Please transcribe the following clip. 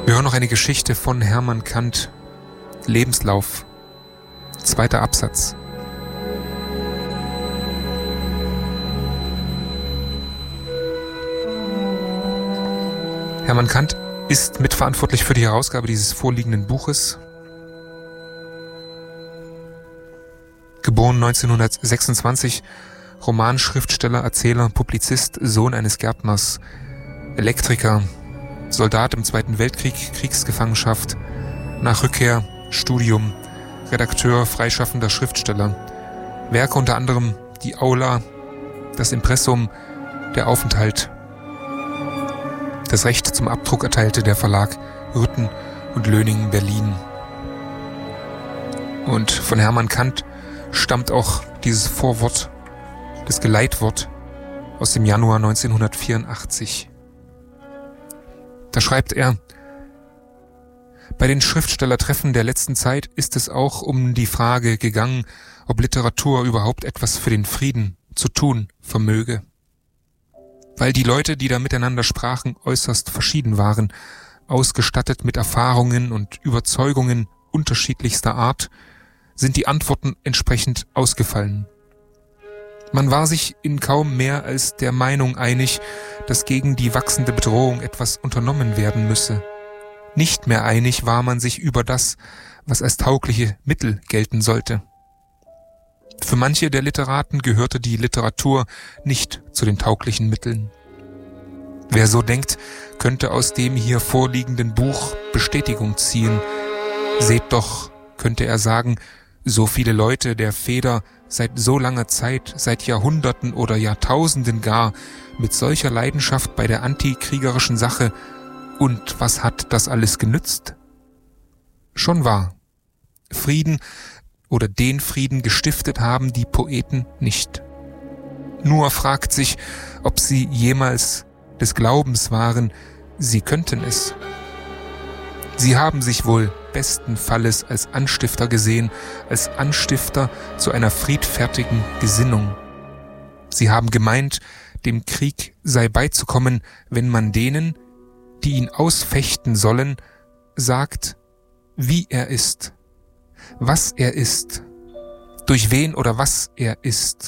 Wir hören noch eine Geschichte von Hermann Kant. Lebenslauf. 2. Absatz. Hermann Kant ist mitverantwortlich für die Herausgabe dieses vorliegenden Buches. Geboren 1926, Romanschriftsteller, Erzähler, Publizist, Sohn eines Gärtners, Elektriker, Soldat im Zweiten Weltkrieg, Kriegsgefangenschaft, nach Rückkehr, Studium, Redakteur, freischaffender Schriftsteller. Werke unter anderem Die Aula, das Impressum, Der Aufenthalt. Das Recht zum Abdruck erteilte der Verlag Rütten und Löning, Berlin. Und von Hermann Kant stammt auch dieses Vorwort, das Geleitwort aus dem Januar 1984. Da schreibt er: Bei den Schriftstellertreffen der letzten Zeit ist es auch um die Frage gegangen, ob Literatur überhaupt etwas für den Frieden zu tun vermöge. Weil die Leute, die da miteinander sprachen, äußerst verschieden waren, ausgestattet mit Erfahrungen und Überzeugungen unterschiedlichster Art, sind die Antworten entsprechend ausgefallen. Man war sich in kaum mehr als der Meinung einig, dass gegen die wachsende Bedrohung etwas unternommen werden müsse. Nicht mehr einig war man sich über das, was als taugliche Mittel gelten sollte. Für manche der Literaten gehörte die Literatur nicht zu den tauglichen Mitteln. Wer so denkt, könnte aus dem hier vorliegenden Buch Bestätigung ziehen. Seht doch, könnte er sagen, so viele Leute der Feder seit so langer Zeit, seit Jahrhunderten oder Jahrtausenden gar, mit solcher Leidenschaft bei der antikriegerischen Sache. Und was hat das alles genützt? Schon wahr. Frieden oder den Frieden gestiftet haben die Poeten nicht. Nur fragt sich, ob sie jemals des Glaubens waren, sie könnten es. Sie haben sich wohl besten Falles als Anstifter gesehen, als Anstifter zu einer friedfertigen Gesinnung. Sie haben gemeint, dem Krieg sei beizukommen, wenn man denen, die ihn ausfechten sollen, sagt, wie er ist, was er ist, durch wen oder was er ist.